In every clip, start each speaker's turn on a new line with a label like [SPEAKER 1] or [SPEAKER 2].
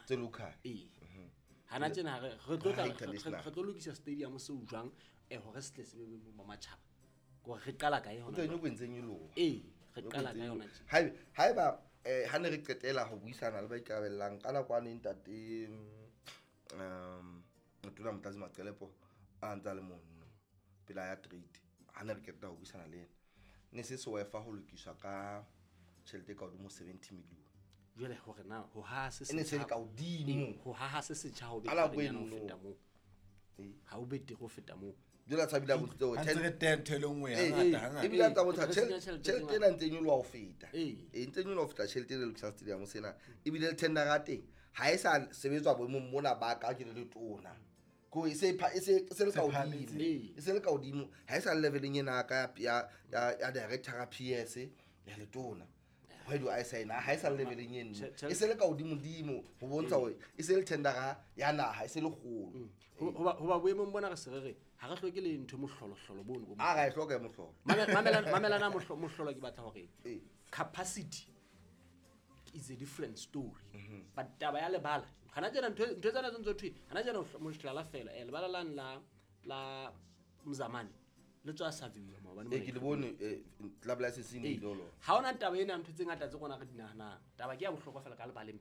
[SPEAKER 1] tse local
[SPEAKER 2] hana tsena re tlo lokisa stadium se utlwang hore se tle se be mo matjhaba go re qala ka yona
[SPEAKER 1] o ntseng lo
[SPEAKER 2] re qala ka yona
[SPEAKER 1] haeba ha ne re qetela ho buisana le ba ikabellang ka nakwana intate motona motlatsi Maqelepo a ntsa le monno pela ya trade ha ne re qetela ho buisana le yena ne se wefa ho lokiswa ka tjhelete ka hodimo 70 million
[SPEAKER 2] jwale hore na ho ha se
[SPEAKER 1] ne se ka hodimo
[SPEAKER 2] ho ha se setjha ho be
[SPEAKER 1] ala
[SPEAKER 2] nyana ho feta mo ha o bete go feta mo
[SPEAKER 1] jela tsabila go tso
[SPEAKER 3] 10 thelongwe ya ngata
[SPEAKER 1] e bila tsa botsa tjhelete na ntse nyolo wa ho feta ntse nyolo wa ho feta tjhelete le lokisa stadium sena e bile le tender ga teng ha e sa sebetswa boemong mona ba ka ke le tona go e se le ka hodimo e se le ka hodimo ha e sa leveleng ena ka ya director ga PS ya le tona why do I say na ha e sa leveleng eno e se le ka hodimo dimo ho bontsha hore e se le tender ga ya naha e se le kgolo
[SPEAKER 2] hoba boemong bona re serere ha re hloke le ntho mohlolo bono bo
[SPEAKER 1] a ga e hloka mohlolo
[SPEAKER 2] mamelana mohlolo ke batla hore capacity is a different story but taba ya lebala hana tsena ntho tsena tsontso thwi hana tsena mohlala fela lebala la Mzamani le tswa saviwa maobane
[SPEAKER 1] ke le bone club license ni lolo
[SPEAKER 2] ha ona taba ena ntho tse ngata tse gona re dinahana taba ke ya bohlokwa fela ka lebala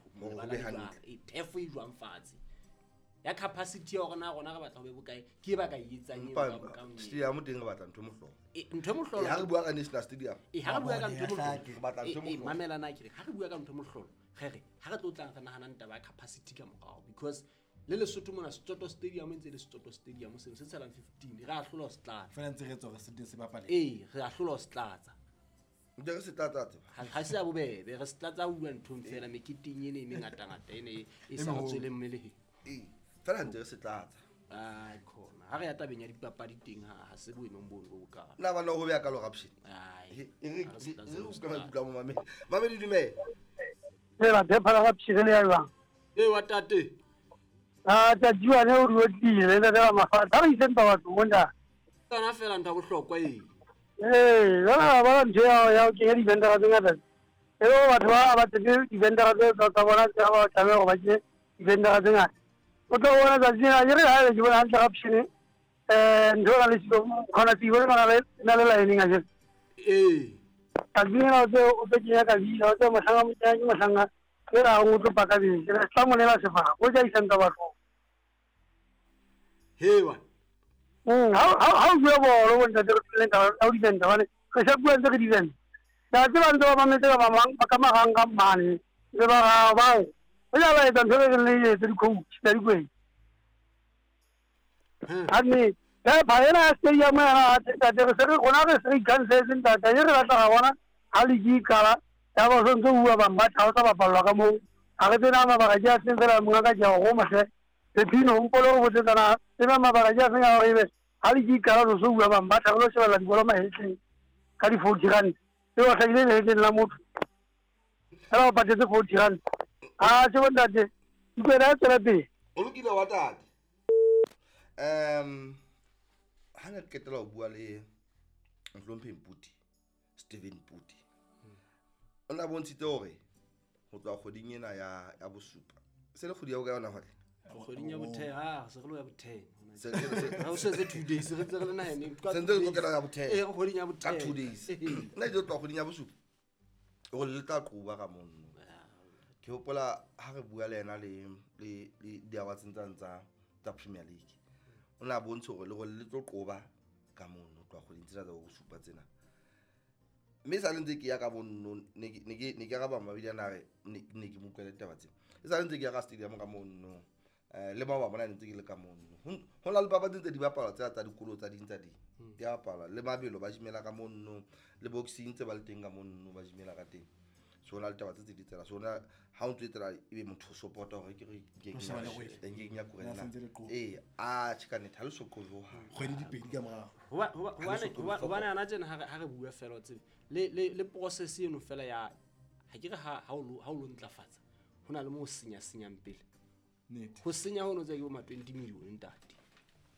[SPEAKER 2] phefo e jwang fatshe ya capacity ya gona ga batla go be bokae ke ba ka itsang
[SPEAKER 1] ka stadium teng ga batla ntho mohlolo
[SPEAKER 2] ha
[SPEAKER 1] re bua ka national stadium
[SPEAKER 2] ha re bua ka ntho
[SPEAKER 1] mohlolo batla ntho mohlolo
[SPEAKER 2] mamelana ke ha re bua ka ntho mohlolo gere ha re tlotlang re nahana taba ya capacity ka mogao because le Lesotho mona Setsoto stadium ntse le Setsoto stadium se tselang 15 re a hlola se tlatsa
[SPEAKER 3] fela ntse re tswa se se bapala
[SPEAKER 2] re a hlola se tlatsa
[SPEAKER 1] ntse se tlatsa
[SPEAKER 2] ha se a bobebe re se tlatsa bua ntho fela mekiting ene mengata ene e sa tswele mmele
[SPEAKER 1] fela ntse se tlatsa
[SPEAKER 2] ai khona ha re ya tabeng ya dipapadi teng ha se boemong bono bo boka
[SPEAKER 1] na bana go bea ka lo gapshit
[SPEAKER 2] ai
[SPEAKER 1] re ka mo mame di dume
[SPEAKER 4] la phepha ga pshile ya bang
[SPEAKER 2] wa tate
[SPEAKER 4] ta jiwa ne o ruotile le da mafata re isenta batho monda
[SPEAKER 2] kana fela ntha bohlokwa
[SPEAKER 4] la ba ntse ya ke di vendera tsa ngata batho ba tsebe di vendera tsa bona tsa ba tlabe go ba ke di vendera tsa ngata o tlo bona tsa tsena re ha ke bona hantle option ndola le sio khona ti bona na le lining a je tagina o te ke ka di o te masanga ke ra go tlo paka di ke sa monela sefa o ja isenta batho
[SPEAKER 2] hewa
[SPEAKER 4] how you bolo wonta de le ka au di venda bane ke sa bua ntse ke di venda da tseba ntse ba mametse ba mang ba ka maganga mane le ba o ja ba etsa ntho le le di coach di kwe ani ba ena stadium ya ta de se re gona re se kan se nta ta re batla ga bona ha le di kala ya ba so ntse bua ba mba tsa ba palla ka mo a re tsena ma ba ga ja tsela mo ka ja go ma se le pino un polo go tsena tsena ma ba ga ja se ya re ha le di kala so bua ba mba tsa go se la di bola ma hetleng ka di 40 rand e wa sa ile le la motho ala ba tse 40 rand se bonda tse ke ra tsela pe
[SPEAKER 1] o lokile wa tate ha ne ke tla o bua le Mhlompe Mputi Steven Mputi ona bontshitse hore go tswa kgoding ena ya bosupa se le kgodi ya go ka yona hore
[SPEAKER 2] kgoding ya bothe se re lo ya bothe ha o se 2 days re tsere na ene
[SPEAKER 1] se ntse go kena ya bothe
[SPEAKER 2] kgoding ya bothe
[SPEAKER 1] ka 2 days nna jo tswa kgoding ya bosupa go le tla qoba ka monno ke hopola ha re bua le ena le diawa tsa Premier League ona bontsho gore le go le tlo qoba ka monno twa kgoding tsena tsa go supa tsena mme sa lentse ke ya ka monno ne ke ga ba mabidi na re ne ke mo kwele taba tsena e sa lentse ke ya ka stadium ka monno le ba bona ntse ke le ka monno ho la le papa tse di bapala tsa dikolo tsa dintsa di ya bapala le mabelo ba jimela ka monno le boxing tse ba le teng ka monno ba jimela ka teng so na le taba tse di tsela so na ha o tswetela ebe motho supporta hore ke nya kurena chikane thalo sokolo ha
[SPEAKER 3] kgwedi dipedi ka mora
[SPEAKER 2] ho bana ana tsena ha re bua fela tsebe le process eno fela ya ha ke re ha o lo ntlafatsa hona le mo senyang pele ho senya hono tsa ke bo ma 20 million ntate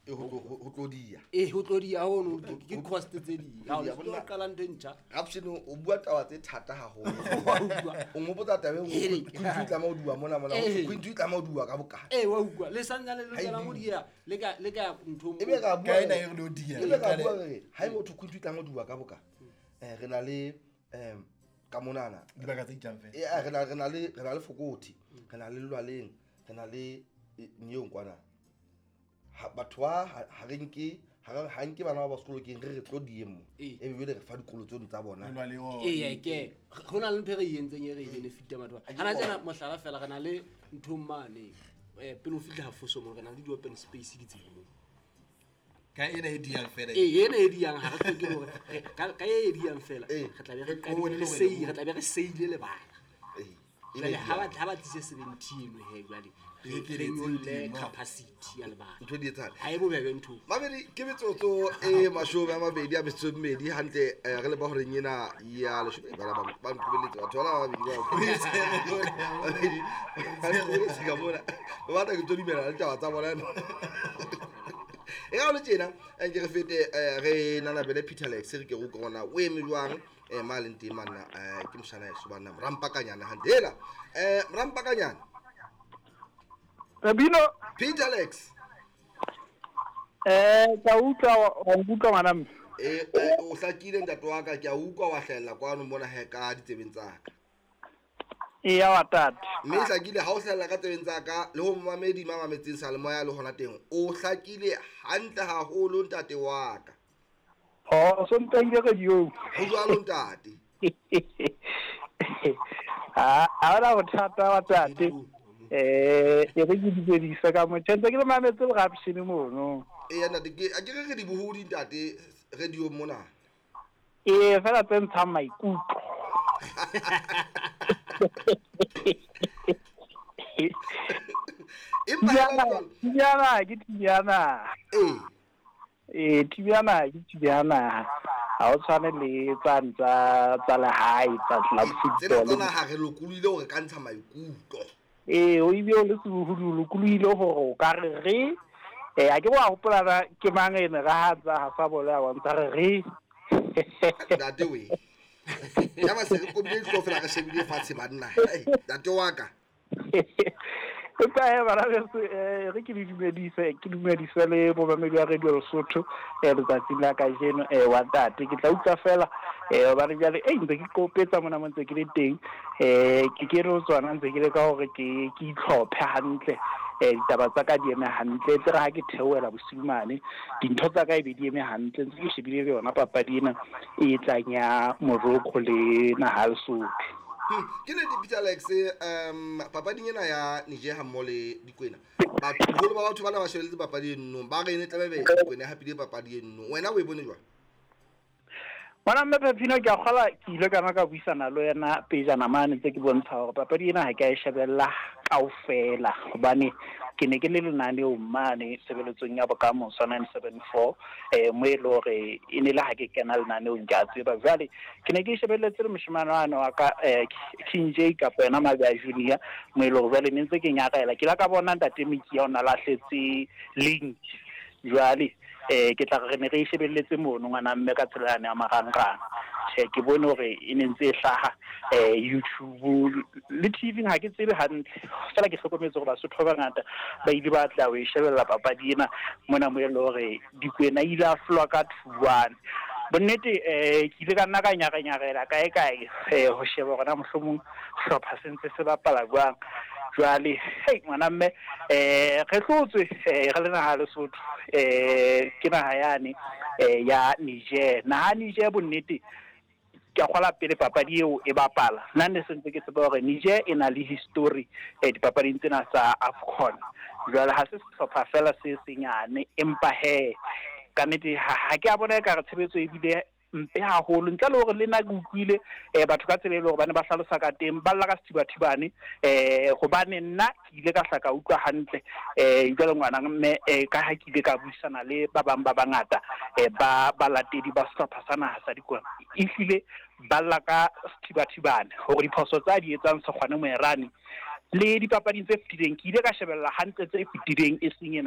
[SPEAKER 1] ho tlodia
[SPEAKER 2] ho tlodia hono ke cost tse di ha o tlo qala ntho ntjha
[SPEAKER 1] option o bua taba tse thata haholo o ngopotsa tabe o kwintla mo dua mona kwintla mo dua ka boka
[SPEAKER 2] wa utlwa le sanya le lokela mo dia le ka ntho
[SPEAKER 1] ebe ka bua
[SPEAKER 3] ka ena e lo dia
[SPEAKER 1] ebe ka bua re ha e motho kwintla mo dua ka boka re na le ka monana
[SPEAKER 3] di baka tse jang fe
[SPEAKER 1] re na le Fokoti re na le Lwaleng re na le Nyong kwana batho ba ha re nke bana ba sekolo ke re tlo diemo e be le re fa dikolo tsone tsa bona
[SPEAKER 2] ke gona le ntho re yentseng e re benefit batho hana tsena mohlala fela kana le ntho mane pele o fitla hafoso mo kana le di open space di tsebo
[SPEAKER 3] ka ena e diang fela
[SPEAKER 2] ena e diang ha re tloke hore ka e diang fela re tla be re seile le bana ha ba tse 17 he jwale le capacity ya le bana
[SPEAKER 1] ntho di etsana
[SPEAKER 2] ha e bobebe ntho
[SPEAKER 1] mabedi ke metsotso mashome a mabedi a metso mmedi hantle re le ba hore nyena ya le shome ba nkubeletse batho ba babedi ba tsika bona ba batla ke todimela le taba tsa bona e ga o le tjena ke re fete re nana bele Peter Lex re ke go kona o eme jwang malente manna ke mshana yeso bana rampakanyana handela rampakanyana
[SPEAKER 4] Rabino
[SPEAKER 1] Peter Lex
[SPEAKER 4] ka utlwa ngwana
[SPEAKER 1] o hlakile ntato wa ka ke a utlwa wa hlella kwano mona he ka ditsebeng tsa ka
[SPEAKER 4] ya wa tata
[SPEAKER 1] mme hlakile ha o hlella ka tsebeng tsa ka le ho mamedi mamametseng sa le moya le hona teng o hlakile hantle haholo ntate wa ka
[SPEAKER 4] so ntenge ka dio
[SPEAKER 1] ho jwalo ntate
[SPEAKER 4] ara bothata wa tate e re ke dibedisa ka mo tshentse ke mametse le rapshini mono
[SPEAKER 1] ntate ke a ke re di bohodi ntate radio mona
[SPEAKER 4] fela tsentsa maikutlo tibiana ha o tshwane le tsa lehae tsa club football
[SPEAKER 1] tsena ha re lokuile hore ka ntsha maikutlo
[SPEAKER 4] o ile o le sehudu lokuile hore o ka re a ke wa hopola ke mangene ga hatsa ha sa bole a bontsha re
[SPEAKER 1] date we ya ba se ko bile tlo fela ka shebile fatshe banna date wa ka
[SPEAKER 4] Eka bara re ke dumedisa le bo mamedi wa radio Lesotho letsatsi la ka jeno wa tate ke tla utlwa fela ba re jale ntse ke kopetsa mona mo ntse ke le teng ke re o tswana ntse ke le ka hore ke itlhophe hantle ditaba tsa ka di eme hantle tse re ha ke theoela bosimane dintho tsa ka e be di eme hantle ntse ke shebile le yona papadi ena e tlanya Morocco le naha ya Lesotho
[SPEAKER 1] ke ne Peter Lex papading ena ya Niger mo le dikwena batho ba batho bana ba shebeletse papadi eno ba re ne tlabebe dikwena happy le papadi eno wena o e bone jwa
[SPEAKER 4] bona mme Pepino ke a kgola ke ile kana ka buisana le yena pejana mane tse ke bontsha hore papadi ena ha ke a shebella kaofela hobane ke ne ke le lenaneo mane sebeletsong ya bokamoso 974 mo e le hore e ne le ha ke kena lenaneo ke a tseba jwale ke ne ke shebelletse le moshimane wa ka King J kapa yena Mabia Junior mo e le hore jwale ne ntse ke nyakaela ke la ka bona ntate Miki ya ona lahletse link jwale ke tla re ne re shebelletse mono ngwana mme ka tselane ya marangrang ke bone hore e ne ntse hlaha YouTube le TV ha ke tsebe hantle fela ke hlokometse hore Basotho ba ngata ba ile ba tla o shebella papadi ena mona mo e le hore dikwena ile a flwa ka 2-1 bonnete ke ile ka nna ka nyakanyakela kae ho sheba gona mohlomong hlopha sentse se bapala jwang jwale ngwana mme re tlotswe re le naha Lesotho ke naha yane ya Niger bonnete ke a kgola pele papadi eo e bapala nna ne sentse ke tseba hore Niger e na le history dipapading tsena tsa AFCON jwale ha se sehlopha fela se senyane empa ka nnete ha ke a bona ka re tshebetso e bile mpe haholo ntle le hore le nna ke utlwile batho ka tsela e le hore ba ne ba hlalosa ka teng ba lla ka sethibathibane hobane nna ke ile ka hlaka utlwa hantle jwale ngwana mme ka ha ke ile ka buisana le ba bang ba bangata ba latedi ba sehlopha sa naha sa dikwena ehlile ba lla ka sethibathibane hore diphoso tsa di etsang Sekgwane Moerane le dipapading tse fetileng ke ile ka shebella hantle tse fetileng e seng ena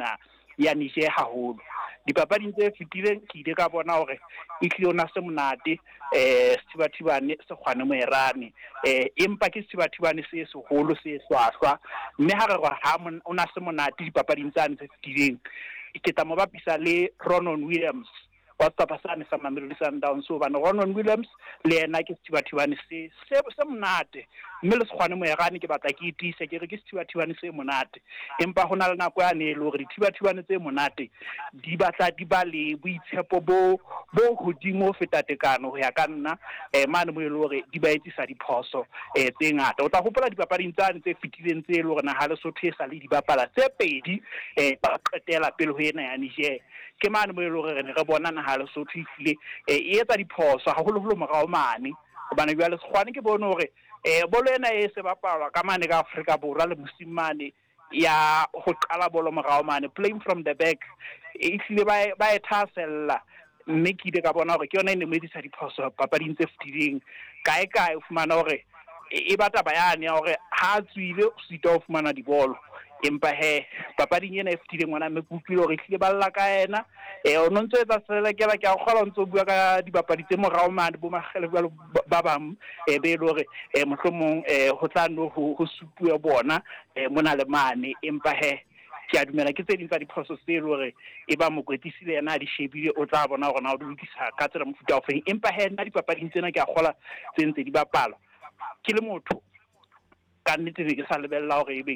[SPEAKER 4] ya Niger haholo dipapading tse fetileng ke ile ka bona hore e tlile ona se monate Sithibathibane se kgwane Moerane empa ke Sithibathibane se seholo se hlwahlwa mme ha re ha ona se monate dipapading tsane tse fetileng ke tla mo bapisa le Ronon Williams wa Tsapasane sa Mamelodi Sundowns so bana Ronon Williams le yena ke Sithibathibane se monate mme le sekgwane Moerane ke batla ke itise ke re ke Sithibathibane se monate empa hona le nako ya ne le hore Sithibathibane tse monate di batla di ba le boitshepo bo hodimo feta tekano ho ya ka nna mane mo e le hore di ba etsisa diphoso tse ngata o tla hopola dipapading tsane tse fetileng tse le hore na ha le Sotho e sa le di bapala tse pedi ba qetela pele ho ena ya Niger ke mane mo e le hore re ne re bona na ha le Sotho ile e etsa diphoso haholo morao mane hobane jwale sekgwane ke bone hore bolo ena e se bapalwa ka mane ka Afrika Borwa le mosimane ya ho qala bolo morao mane playing from the back e hlile ba ethasella mme ke ile ka bona hore ke yona e ne medisa diphoso papading tse fetileng kae o fumana hore e batla bayane ya hore ha tswile o sita o fumana dibolo empa papading ena e fetileng ngwana mme ke utlwile hore hlile balla ka ena o no ntse etsa selekela ke a kgola ntse o bua ka dibapadi tse morao mane bo magele ba bang be le hore mohlomong ho tla no ho supuwa bona mona le mane empa ke a dumela ke tse ding tsa diphoso tse le hore e ba mokwetisi le yena a di shebile o tla bona hore na o di lokisa ka tsela mofuta o feng empa nna dipapading tsena ke a kgola tse ntse di bapala ke le motho ka nnete ke sa lebella hore ebe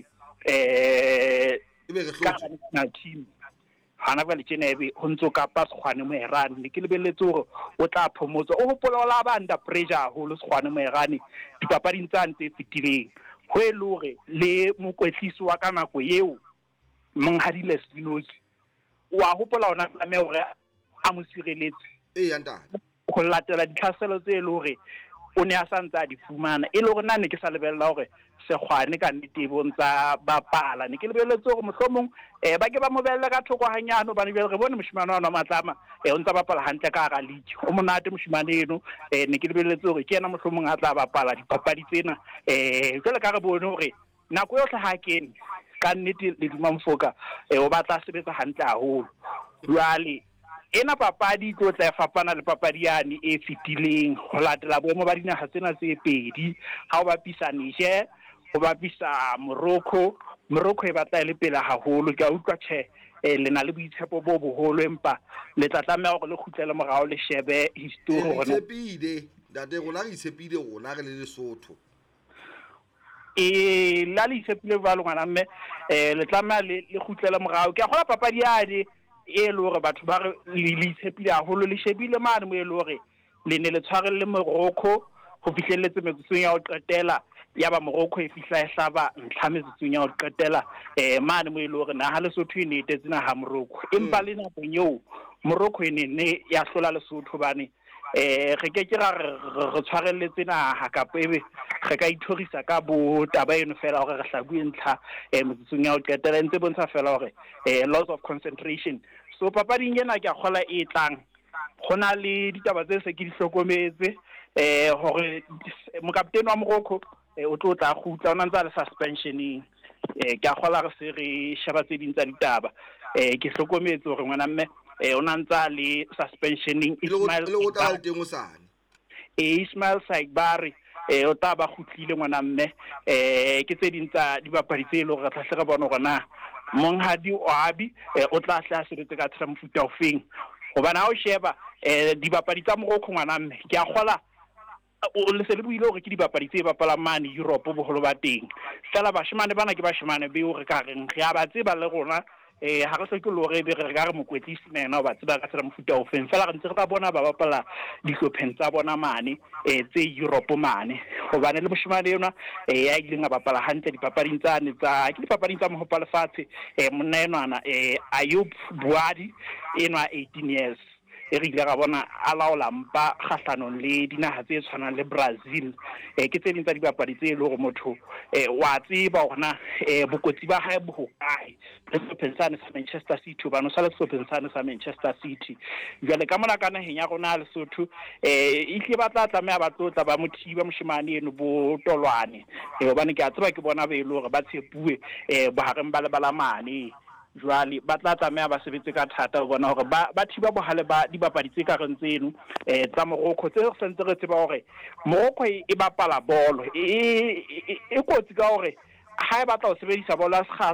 [SPEAKER 4] ka team hana ba le tjenebe ho ntso ka pa Sekgwane Moerane ne ke lebelletse hore o tla phomotsa o hopola o la ba under pressure haholo Sekgwane Moerane dipapading tsa ntse fetileng ho e le hore le mokwetliso wa ka nako eo Monghadile Sinoki wa hopola ona tlameha hore a mo sireletse
[SPEAKER 1] yanta
[SPEAKER 4] ho latela ditlhaselo tse le hore o ne a santsa di fumana e le hore nna ne ke sa lebella hore Sekgwane ka nnete bontsa bapala ne ke lebelletse hore mohlomong ba ke ba mobelle ka thoko hanyane ba ne re bone moshimane wa Matlama o ntsa bapala hantle ka ga league o monate moshimane eno ne ke lebelletse hore ke yena mohlomong a tla bapala dipapadi tsena jwale ka re bone hore nako yohle ha kene ka nnete le Dumamfoka o batla sebetsa hantle haholo jwale ena papadi tlo tla fapana le papadi yane e fetileng ho latela boemo ba dinaha tsena tse pedi ha o bapisa Niger o bapisa Morocco e batla le pela haholo ke a utlwa le na le boitshepo bo boholo empa le tla tlameha hore le khutlele morao le shebe history
[SPEAKER 1] rona tshepile date rona re tshepile rona re le Lesotho
[SPEAKER 4] la le tshepile ba longana mme le tlameha le khutlele morao ke a gola papadi yane e le hore batho ba le tshepile haholo le shebile mane mo e le hore le ne le tshwarelle Morocco ho fihlelletse metsotsong ya ho qetela ya ba Morocco e fihla e hlaba ntlha metsotsong ya ho qetela mane mo e le hore na ha Lesotho e ne etetsena ha Morocco empa le nakong eo Morocco e ne ya hlola Lesotho bane re ke ra re tshwarelletse naha ka pebe re ka ithorisa ka bo taba eno fela hore re hlabue ntlha metsotsong ya ho qetela ntse bontsha fela hore loss of concentration so papading ena ke a kgola e tlang gona le ditaba tse se ke di hlokometse hore mokaptene wa Morocco o tlo tla khutla ona ntse le suspensioning ke a kgola re se re sheba tse ding tsa ditaba ke hlokometse hore ngwana mme o nantsa le suspensioning Ismail Saibari o tla ba khutlile ngwana mme ke tse ding tsa dibapadi tse le hore re tla re bona hore na Monghadi Oabi o tla hla sebetse ka tsela mofuta o feng hobane ha o sheba dibapadi tsa Morocco ngwana mme ke a kgola o le se le buile hore ke dibapadi tse bapalang mane Europe boholo ba teng fela bashimane bana ke bashimane be o re ka reng re a ba tseba le rona ha re se ke lo re be re ga re mokwetlisi nena o ba tseba ka tsela mofuta o feng fela re ntse re ba bona ba bapala dihlopheng tsa bona mane tse Europe mane hobane le moshimane yona ya ileng a bapala hantle dipapading tsane tsa ke dipapading tsa mohopa lefatshe monna enwana Ayub Buadi enwa 18 years e re ile ga bona a laola mpa kgahlanong le dinaha tse tshwanang le Brazil ke tse ding tsa dibapadi tse le hore motho wa tseba hona bokotsi ba hae bo hokae le sopensane sa Manchester City ba no sa le sopensane sa Manchester City jwale ka mona kana henya rona le Lesotho e hle ba tla tlameha ba tlotla ba mothiba moshimane eno bo tolwane hobane ke a tseba ke bona be le hore ba tshepue ba hareng ba le balamane
[SPEAKER 5] jwale ba tla tsamaya ba sebetse ka thata ho bona hore ba thiba bohale ba dibapadi tse ka reng tseno tsa Morocco tse re sentse re tseba hore Morocco e bapala bolo e kotsi ka hore ha e batla ho sebedisa bolo ya